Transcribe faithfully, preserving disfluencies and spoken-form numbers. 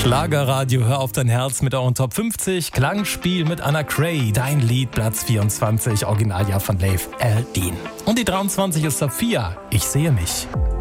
Schlagerradio, hör auf dein Herz mit euren Top fünfzig. Klangspiel mit Anna Cray, dein Lied Platz vierundzwanzig, Originaljahr von Leif Eldin. Und die dreiundzwanzig ist Sophia, ich sehe mich.